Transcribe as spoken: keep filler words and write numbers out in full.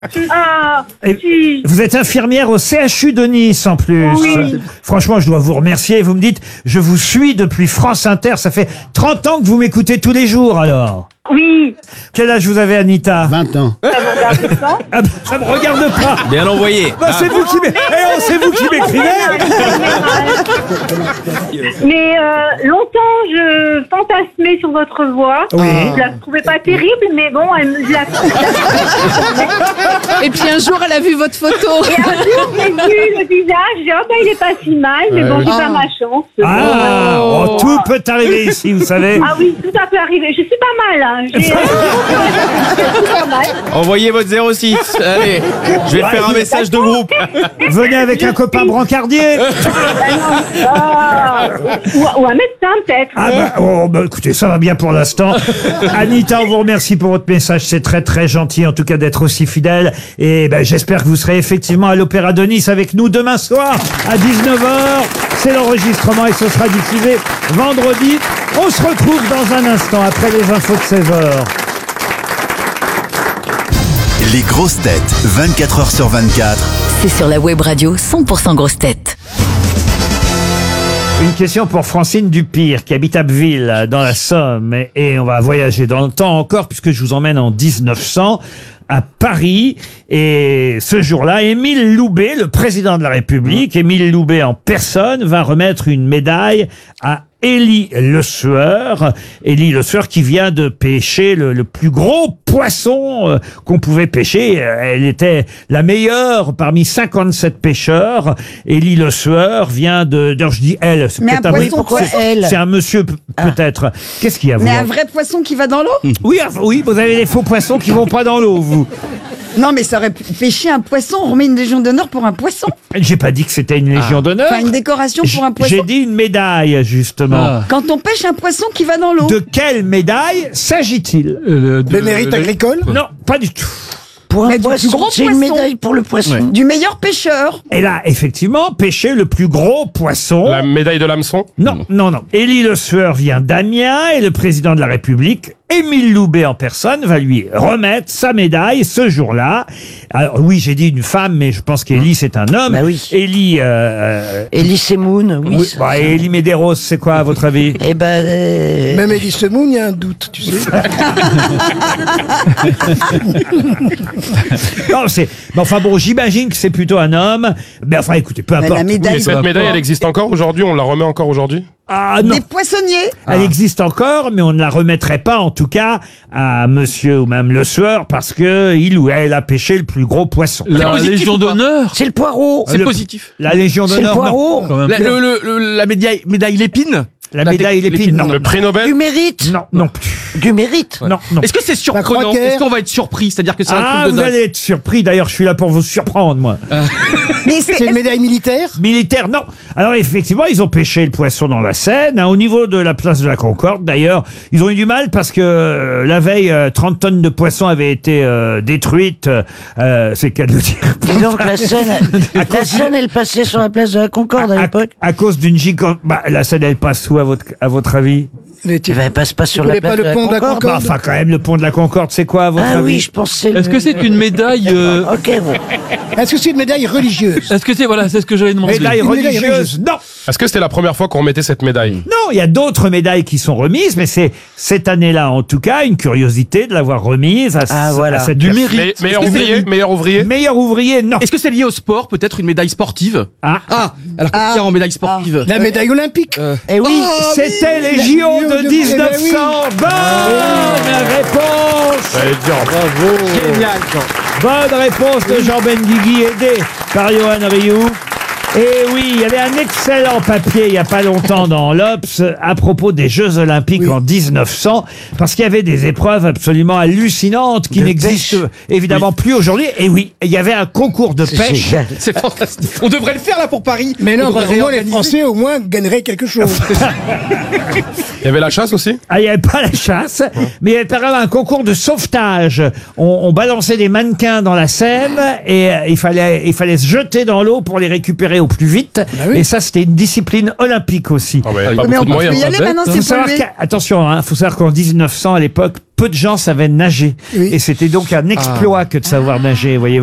Ah, Et si. vous êtes infirmière au C H U de Nice en plus. Oui. Franchement, je dois vous remercier. Vous me dites, je vous suis depuis France Inter. Ça fait trente ans que vous m'écoutez tous les jours alors. Oui. Quel âge vous avez, Anita? vingt ans. Ça vous regarde pas? Ah, bah, ça me regarde pas. Bien envoyé. Bah, c'est vous qui m'é- eh, oh, c'est vous qui m'écrivez. Mais euh, longtemps, je fantasmais sur votre voix. Oui. Je la trouvais pas terrible, mais bon, elle me je la Et puis un jour, elle a vu votre photo. Et un jour, j'ai vu le visage, j'ai dit, oh ben, il est pas si mal, mais bon, c'est pas ma chance. Ah, oh, tout peut arriver ici, vous savez. Ah oui, tout a pu arriver. Je suis pas mal, hein. J'ai- Je suis pas mal. Envoyez votre zéro six. Allez, je vais faire un message de groupe. Venez avec un copain brancardier. Ah, ou, ou un médecin, peut-être. Ah bah, oh, bah, écoutez, ça va bien pour l'instant. Anita, on vous remercie pour votre message. C'est très très gentil en tout cas d'être aussi fidèle. Et ben, j'espère que vous serez effectivement à l'Opéra de Nice avec nous demain soir à dix-neuf heures. C'est l'enregistrement et ce sera diffusé vendredi. On se retrouve dans un instant après les infos de seize heures. Les grosses têtes, vingt-quatre heures sur vingt-quatre. C'est sur la web radio cent pour cent grosses têtes. Une question pour Francine Dupire, qui habite Abbeville, dans la Somme. Et, et on va voyager dans le temps encore, puisque je vous emmène en dix-neuf cents à Paris. Et ce jour-là, Émile Loubet, le président de la République, Émile Loubet en personne, va remettre une médaille à Élie Le Sueur. Élie Le Sueur qui vient de pêcher le, le plus gros poisson euh, qu'on pouvait pêcher. Euh, Elle était la meilleure parmi cinquante-sept pêcheurs. Élie Le Sueur vient de... D'ailleurs, je dis elle. C'est Mais peut-être un un poisson, pourquoi c'est- elle C'est un monsieur p- peut-être. Qu'est-ce qu'il y a vous Mais un vrai poisson qui va dans l'eau? Oui, ah, oui, vous avez des faux poissons qui vont pas dans l'eau, vous. Non, mais ça aurait pu pêcher un poisson. On remet une légion d'honneur pour un poisson. J'ai pas dit que c'était une légion d'honneur. Enfin, une décoration pour un J- poisson. J'ai dit une médaille, justement. Quand on pêche un poisson qui va dans l'eau. De quelle médaille s'agit-il Le mérite agricole. Non, pas du tout. Pour un poisson, gros c'est une poisson. médaille pour le poisson. Du meilleur pêcheur. Elle a effectivement pêché le plus gros poisson. La médaille de l'hameçon. Non, non, non. Élie Le Sueur vient d'Amiens et le président de la République, Émile Loubet en personne, va lui remettre sa médaille ce jour-là. Alors oui, j'ai dit une femme, mais je pense qu'Élie c'est un homme. Bah oui. Élie, euh, Elie Semoun, oui. oui, ça- bah, Élie Medeiros, c'est quoi à votre avis? Eh ben, euh, Même Elie Semoun, il y a un doute, tu sais. Non, c'est. Mais enfin bon, j'imagine que c'est plutôt un homme. Mais enfin, écoutez, peu Mais importe. la médaille. Et cette médaille, elle existe encore aujourd'hui? On la remet encore aujourd'hui? Ah non. Des poissonniers. Elle existe encore, mais on ne la remettrait pas, en tout cas, à monsieur ou même Le Sueur, parce que il ou elle a pêché le plus gros poisson. La Légion d'honneur. c'est le poireau. C'est Le- positif. La Légion C'est le d'honneur, non. poireau. Quand même. La, le- le- le- la médaille, médaille Lépine. La médaille Lépine, non. Le prix Nobel? Du mérite. Non, non plus. Du mérite. Non, non. Est-ce que c'est surprenant? croquette. Est-ce qu'on va être surpris? C'est-à-dire que c'est un Ah, truc de vous dingue. allez être surpris. D'ailleurs, je suis là pour vous surprendre, moi. Mais C'est c'est. une médaille militaire. Militaire, non. Alors, effectivement, ils ont pêché le poisson dans la Seine. hein, au niveau de la place de la Concorde, d'ailleurs, ils ont eu du mal parce que euh, la veille, euh, trente tonnes de poissons avaient été euh, détruites. Euh, c'est le cas de le dire. Et donc la Seine, la Seine, elle passait sur la place de la Concorde à À, l'époque. à cause d'une giga... Bah, la Seine, elle passe où, à votre, à votre avis? Mais tu- Tu vas passe pas sur Vous la voulez place pas de le la pont de la Concorde. Bah, enfin, quand même, le pont de la Concorde, c'est quoi, à votre Ah avis? oui, je pense que c'est. Est-ce le- que c'est une médaille euh, Ok, bon. Est-ce que c'est une médaille religieuse? Est-ce que c'est voilà, c'est ce que j'avais demandé. Médaille Une médaille religieuse? religieuse. Non. Est-ce que c'était la première fois qu'on remettait cette médaille? Non, il y a d'autres médailles qui sont remises, mais c'est cette année-là, en tout cas, une curiosité de l'avoir remise à, Ah, voilà. à cette Du personne. mérite. Mais- meilleur Est-ce que c'est- ouvrier? Meilleur ouvrier? Meilleur ouvrier, non. Est-ce que c'est lié au sport? Peut-être une médaille sportive? Ah, Ah, alors qu'est-ce qu'il y a en médaille sportive? La médaille olympique. Eh oui. c'était les la J O J O de de- dix-neuf cents. Eh ben Bonne réponse. J'allais dire, bravo. Génial, Jean. Bonne réponse de Jean Benguigui, aidé par Johan Rioux. Et oui, il y avait un excellent papier il y a pas longtemps dans l'Obs à propos des Jeux Olympiques en dix-neuf cents, parce qu'il y avait des épreuves absolument hallucinantes qui De n'existent pêche. évidemment plus aujourd'hui. Et oui, il y avait un concours de C'est pêche. génial. C'est fantastique. On devrait le faire là pour Paris. Mais non, On devrait parce que moi, les réorganiser. Français, au moins, gagneraient quelque chose. Il y avait la chasse aussi? Ah, il n'y avait pas la chasse, mais il y avait par exemple un concours de sauvetage. On, on balançait des mannequins dans la Seine et euh, il fallait, il fallait se jeter dans l'eau pour les récupérer au plus vite. oui. Et ça, c'était une discipline olympique aussi. Ah ouais, pas Mais beaucoup on de peut moyens. y aller bête. maintenant, Faut c'est savoir pollué. qu'à- attention, hein, faut savoir qu'en dix-neuf cents, à l'époque, peu de gens savaient nager. Oui. Et c'était donc un exploit que de savoir nager, voyez-vous.